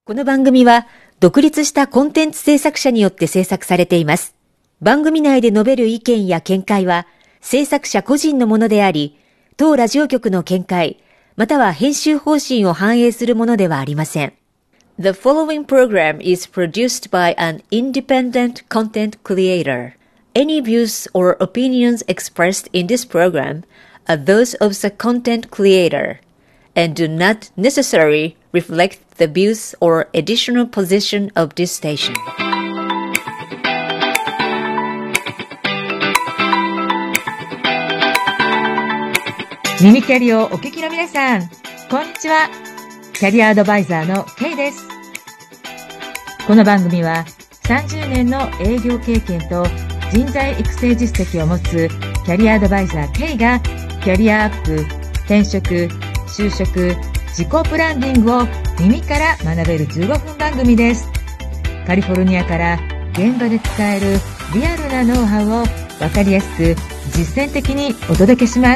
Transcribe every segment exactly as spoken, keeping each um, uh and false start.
この番組は独立したコンテンツ制作者によって制作されています。番組内で述べる意見や見解は制作者個人のものであり、当ラジオ局の見解、または編集方針を反映するものではありません。The following program is produced by an independent content creator. Any views or opinions expressed in this program are those of the content creator and do not necessarily reflect the views or additional position of this station. 耳キャリをお聞きの皆さん、こんにちは。キャリアアドバイザーの K です。この番組はさんじゅうねんの営業経験と人材育成実績を持つキャリアアドバイザー K がキャリアアップ、転職、就職、自己ブランディングを耳から学べるじゅうごふん番組です。カリフォルニアから現場で使えるリアルなノウハウを分かりやすく実践的にお届けします。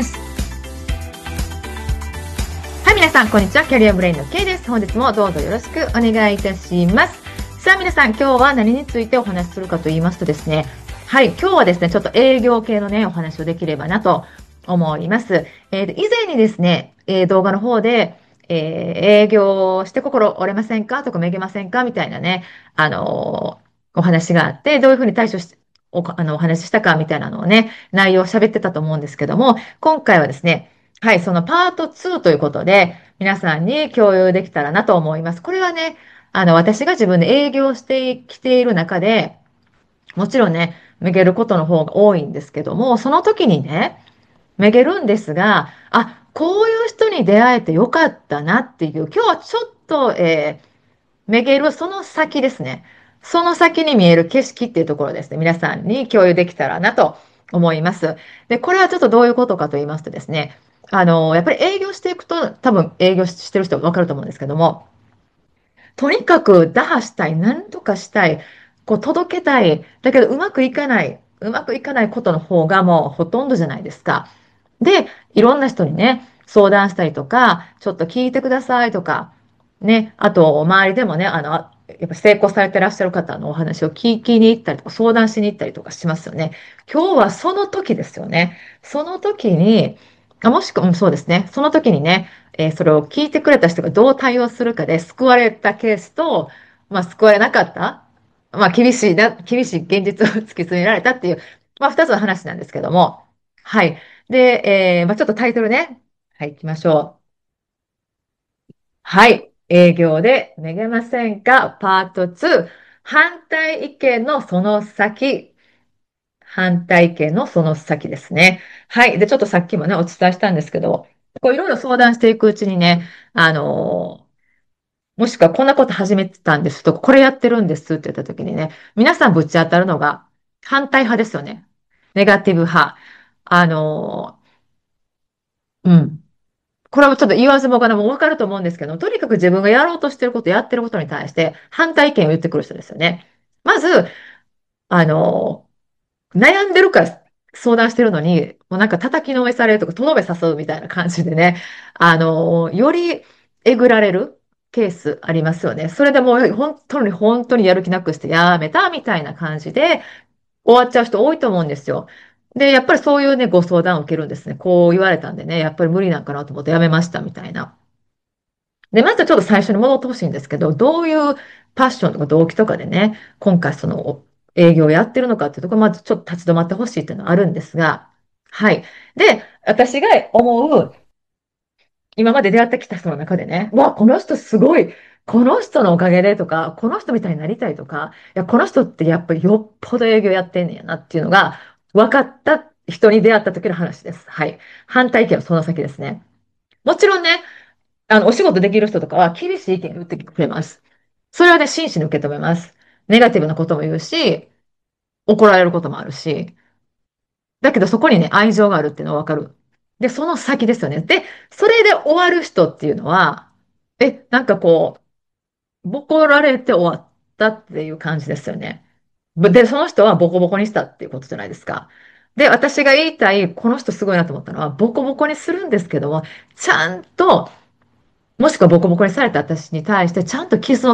はい、皆さんこんにちは。キャリアブレインの K です。本日もどうぞよろしくお願いいたします。さあ皆さん、今日は何についてお話しするかと言いますとですね、はい、今日はですね、ちょっと営業系のね、お話をできればなと思います。えー、以前にですね、えー、動画の方で、えー、営業して心折れませんかとかめげませんかみたいなね、あのー、お話があって、どういうふうに対処し、お、あの、お話ししたかみたいなのをね、内容を喋ってたと思うんですけども、今回はですね、はい、そのパートツーということで、皆さんに共有できたらなと思います。これはね、あの、私が自分で営業してきている中で、もちろんね、めげることの方が多いんですけども、その時にね、めげるんですが、あ、こういう人に出会えてよかったなっていう、今日はちょっと、えー、めげるその先ですね。その先に見える景色っていうところですね。皆さんに共有できたらなと思います。で、これはちょっとどういうことかと言いますとですね、あの、やっぱり営業していくと、多分営業してる人はわかると思うんですけども、とにかく打破したい、何とかしたい、こう届けたい、だけどうまくいかない、うまくいかないことの方がもうほとんどじゃないですか。で、いろんな人にね、相談したりとか、ちょっと聞いてくださいとか、ね、あと、周りでもね、あの、やっぱ成功されてらっしゃる方のお話を聞きに行ったりとか、相談しに行ったりとかしますよね。今日はその時ですよね。その時に、あ、もしくは、うん、そうですね。その時にね、えーそれを聞いてくれた人がどう対応するかで救われたケースと、まあ、救われなかった。まあ、厳しいな、厳しい現実を突き詰められたっていう、まあ、二つの話なんですけども。はい。で、えーまあ、ちょっとタイトルね。はい、行きましょう。はい。営業でめげませんかパートツー。反対意見のその先。反対意見のその先ですね。はい。で、ちょっとさっきもね、お伝えしたんですけど、こういろいろ相談していくうちにね、あのーもしくはこんなこと始めてたんですとか、これやってるんですって言った時にね、皆さんぶち当たるのが反対派ですよね。ネガティブ派。あのーうん。これはちょっと言わずもがなもわかると思うんですけど、とにかく自分がやろうとしてること、やってることに対して反対意見を言ってくる人ですよね。まず、あの、悩んでるから相談してるのに、もうなんか叩きのめされるとか、とどめ誘うみたいな感じでね、あの、よりえぐられるケースありますよね。それでもう本当に本当にやる気なくしてやめたみたいな感じで終わっちゃう人多いと思うんですよ。で、やっぱりそういうね、ご相談を受けるんですね。こう言われたんでね、やっぱり無理なんかなと思ってやめましたみたいな。で、まずちょっと最初に戻ってほしいんですけど、どういうパッションとか動機とかでね、今回その営業をやってるのかっていうところ、まずちょっと立ち止まってほしいっていうのはあるんですが、はい。で、私が思う、今まで出会ってきた人の中でね、うわ、この人すごい、この人のおかげでとか、この人みたいになりたいとか、いや、この人ってやっぱりよっぽど営業やってんねやなっていうのが分かった人に出会った時の話です。はい。反対意見はその先ですね。もちろんね、あの、お仕事できる人とかは厳しい意見を言ってくれます。それはね、真摯に受け止めます。ネガティブなことも言うし、怒られることもあるし、だけどそこにね、愛情があるっていうのはわかる。で、その先ですよね。で、それで終わる人っていうのは、え、なんかこう、ボコられて終わったっていう感じですよね。で、その人はボコボコにしたっていうことじゃないですか。で、私が言いたい、この人すごいなと思ったのは、ボコボコにするんですけども、ちゃんと、もしくはボコボコにされた私に対して、ちゃんと傷